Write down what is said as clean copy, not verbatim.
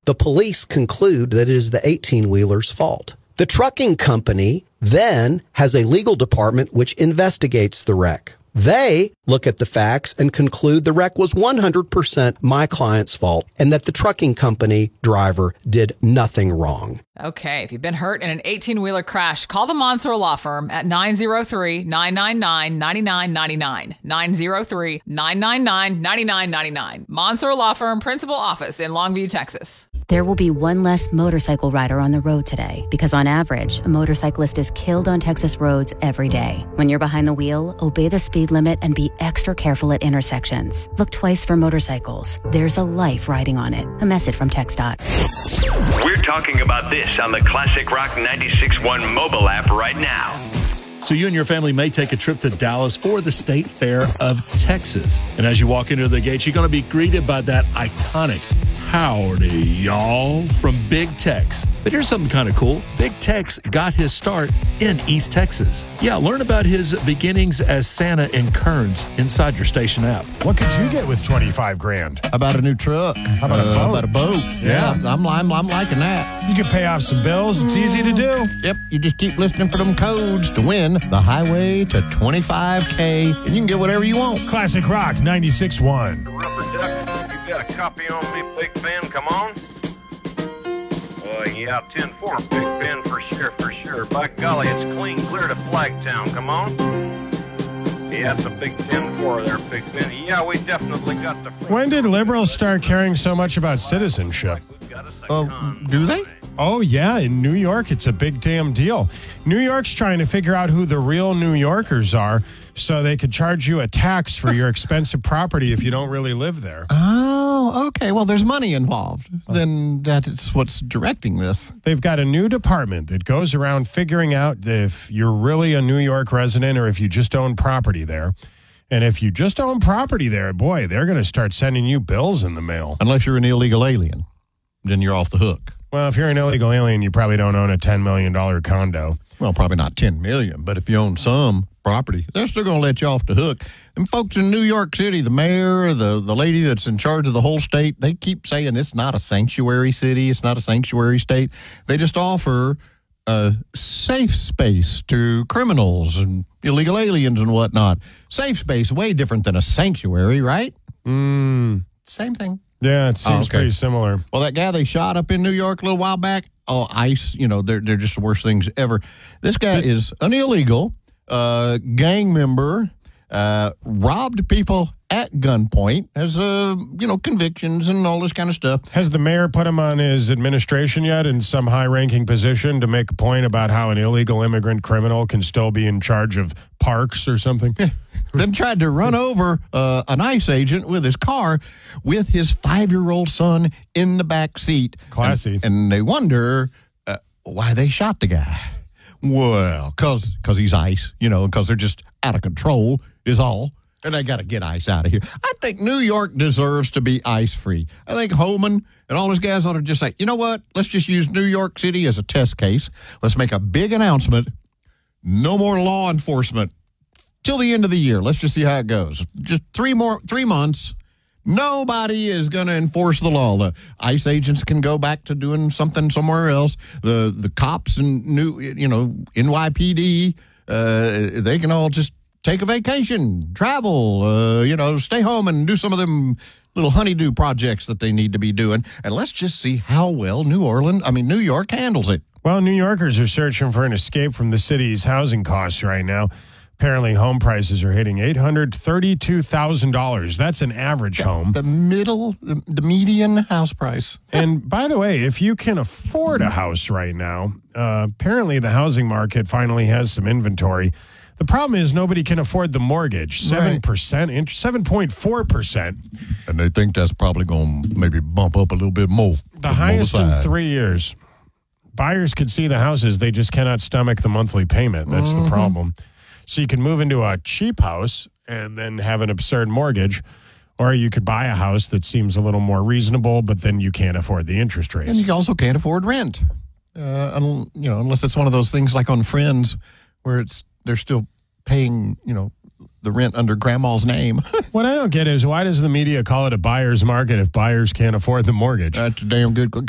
The police conclude that it is the 18-wheeler's fault. The trucking company then has a legal department which investigates the wreck. They look at the facts and conclude the wreck was 100% my client's fault and that the trucking company driver did nothing wrong. Okay, if you've been hurt in an 18-wheeler crash, call the Mansour Law Firm at 903-999-9999. 903-999-9999. Mansour Law Firm, Principal Office in Longview, Texas. There will be one less motorcycle rider on the road today because on average, a motorcyclist is killed on Texas roads every day. When you're behind the wheel, obey the speed limit and be extra careful at intersections. Look twice for motorcycles. There's a life riding on it. A message from TxDOT. We're talking about this on the Classic Rock 96.1 mobile app right now. So you and your family may take a trip to Dallas for the State Fair of Texas. And as you walk into the gates, you're going to be greeted by that iconic "Howdy, y'all" from Big Tex. But here's something kind of cool. Big Tex got his start in East Texas. Yeah, learn about his beginnings as Santa in Kearns inside your station app. What could you get with $25,000? How about a new truck? How about a boat? How about a boat? Yeah. I'm liking that. You could pay off some bills. It's easy to do. Yep, you just keep listening for them codes to win the highway to $25K, and you can get whatever you want. Classic Rock 96.1. Rubber duck, you got a copy on me, Big Ben? Come on. Yeah, 10-4, Big Ben, for sure. By golly, it's clean clear to Flagtown. Come on. Yeah, it's a big 10-4 there, Big Ben. Yeah, we definitely got the... When did liberals start caring so much about citizenship? Do they? Oh, yeah. In New York, it's a big damn deal. New York's trying to figure out who the real New Yorkers are so they could charge you a tax for your expensive property if you don't really live there. Oh, okay. Well, there's money involved. Then that is what's directing this. They've got a new department that goes around figuring out if you're really a New York resident or if you just own property there. And if you just own property there, boy, they're going to start sending you bills in the mail. Unless you're an illegal alien, then you're off the hook. Well, if you're an illegal alien, you probably don't own a $10 million condo. Well, probably not $10 million, but if you own some property, they're still going to let you off the hook. And folks in New York City, the mayor, the lady that's in charge of the whole state, they keep saying it's not a sanctuary city, it's not a sanctuary state. They just offer a safe space to criminals and illegal aliens and whatnot. Safe space, way different than a sanctuary, right? Same thing. Yeah, it seems pretty similar. Well, that guy they shot up in New York a little while back, ICE, they're just the worst things ever. This guy is an illegal gang member, robbed people at gunpoint, has, convictions and all this kind of stuff. Has the mayor put him on his administration yet in some high-ranking position to make a point about how an illegal immigrant criminal can still be in charge of parks or something? Then tried to run over an ICE agent with his car with his 5-year-old son in the back seat. Classy. And they wonder why they shot the guy. Well, because he's ICE, because they're just out of control is all. And they got to get ICE out of here. I think New York deserves to be ICE-free. I think Homan and all those guys ought to just say, you know what? Let's just use New York City as a test case. Let's make a big announcement. No more law enforcement till the end of the year. Let's just see how it goes. Just 3 months. Nobody is going to enforce the law. The ICE agents can go back to doing something somewhere else. The cops and NYPD, they can all just take a vacation, travel, stay home and do some of them little honeydew projects that they need to be doing. And let's just see how well New York handles it. Well, New Yorkers are searching for an escape from the city's housing costs right now. Apparently, home prices are hitting $832,000. That's an average home. The median house price. And by the way, if you can afford a house right now, apparently the housing market finally has some inventory. The problem is nobody can afford the mortgage, 7%, 7.4%. And they think that's probably going to maybe bump up a little bit more. The highest in 3 years. Buyers could see the houses. They just cannot stomach the monthly payment. That's the problem. So you can move into a cheap house and then have an absurd mortgage, or you could buy a house that seems a little more reasonable, but then you can't afford the interest rates. And you also can't afford rent, unless it's one of those things like on Friends where they're still paying, the rent under grandma's name. What I don't get is why does the media call it a buyer's market if buyers can't afford the mortgage? That's a damn good